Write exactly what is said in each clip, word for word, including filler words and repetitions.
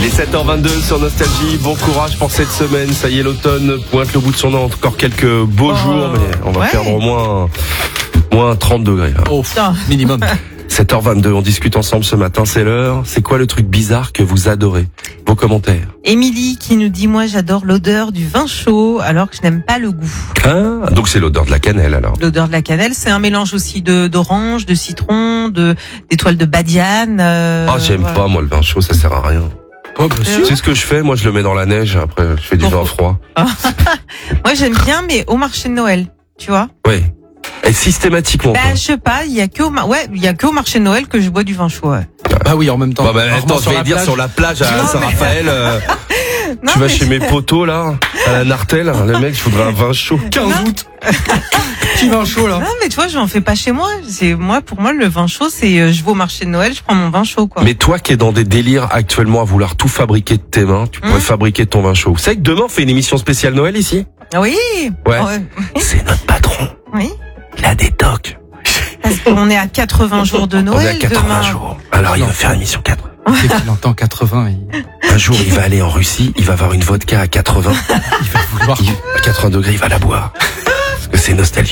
Et sept heures vingt-deux sur Nostalgie, bon courage pour cette semaine. Ça y est, l'automne pointe le bout de son nez. Encore quelques beaux oh, jours, mais on va ouais. perdre au moins, moins trente degrés. Là. Oh, minimum. sept heures vingt-deux, on discute ensemble ce matin, c'est l'heure. C'est quoi le truc bizarre que vous adorez? Vos commentaires. Émilie qui nous dit, moi j'adore l'odeur du vin chaud alors que je n'aime pas le goût. Ah, donc c'est l'odeur de la cannelle alors. L'odeur de la cannelle, c'est un mélange aussi de d'orange, de citron, de d'étoiles de badiane. Euh, ah, j'aime voilà. pas moi le vin chaud, ça sert à rien. Oh, bah, tu sais ce que je fais? Moi je le mets dans la neige, après je fais du bon. vin froid. Moi j'aime bien, mais au marché de Noël, tu vois. Oui. Et systématiquement. Bah, je sais pas, il y a que au, ouais, il y a que au marché de Noël que je bois du vin chaud. Ouais. Bah oui, en même temps. Bah, bah attends, je vais dire plage. Sur la plage à Saint-Raphaël. Euh, non, tu vas mais... chez mes potos là, à la Nartelle, le mec, il faudrait un vin chaud. quinze août. Petit vin chaud là. Non, mais tu vois, je n'en fais pas chez moi. C'est moi, pour moi, le vin chaud, c'est euh, je vais au marché de Noël, je prends mon vin chaud quoi. Mais toi qui es dans des délires actuellement à vouloir tout fabriquer de tes mains, tu pourrais mmh. fabriquer ton vin chaud. Vous savez que demain on fait une émission spéciale Noël ici? Oui. Ouais. ouais. C'est notre patron. Oui. Il a des tocs. Parce qu'on est à quatre-vingts jours de Noël. On est à quatre-vingts demain. jours. Alors il va faire émission quatre. Dès qu'il entend quatre-vingts, il... Un jour, il va aller en Russie, il va avoir une vodka à quatre-vingts. Il va vouloir. Il, à quatre-vingts degrés, il va la boire. Parce que c'est nostalgie.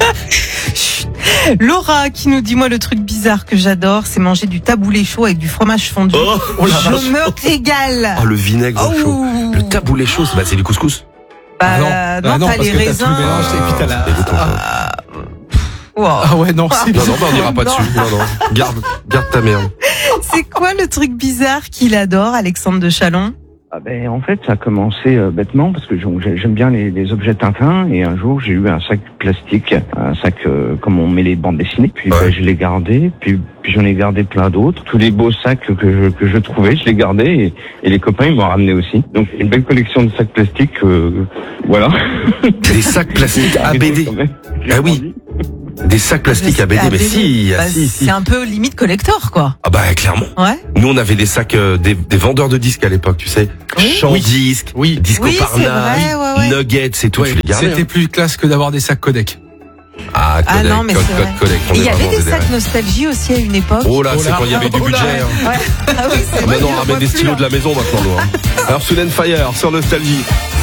Laura qui nous dit, moi, le truc bizarre que j'adore, c'est manger du taboulé chaud avec du fromage fondu. Oh, oh je me régale. Oh, le vinaigre oh. chaud. Le taboulé chaud, c'est, bah, c'est du couscous. Bah, ah non, non, ah non, t'as les raisins. T'as tout le mélange, et puis t'as la... Ah, wow. ah ouais, non, c'est non, non, bah, on n'ira pas dessus. Non, non. Garde, garde ta merde. C'est quoi le truc bizarre qu'il adore, Alexandre de Chalon? Ah ben, en fait, ça a commencé euh, bêtement parce que j'aime bien les, les objets Tintin et un jour j'ai eu un sac plastique, un sac euh, comme on met les bandes dessinées. Puis ouais. ben, je l'ai gardé, puis, puis j'en ai gardé plein d'autres. Tous les beaux sacs que je, que je trouvais, je les gardais et, et les copains ils m'ont ramené aussi. Donc une belle collection de sacs plastiques, euh, voilà. Des sacs plastiques A B D. Ah oui. Des sacs plastiques à B D, mais si, bah, si, si. C'est un peu limite collector, quoi. Ah bah clairement. Ouais. Nous on avait des sacs, euh, des, des vendeurs de disques à l'époque, tu sais. Oui. Champ oui. disque, oui. Disco oui, Parna, ouais, ouais, ouais. Nuggets et tout. Ouais. Tu les gardais. C'était hein. plus classe que d'avoir des sacs Kodak. Ah, Kodak, ah non, mais code, c'est code, Kodak. Il y avait des sacs nostalgie aussi à une époque. Oh là, oh c'est là, quand il y avait oh du budget. Hein. Ouais. Ah oui, c'est ah, maintenant on ramène des stylos de la maison maintenant. Hein. Alors Soul and Fire sur Nostalgie.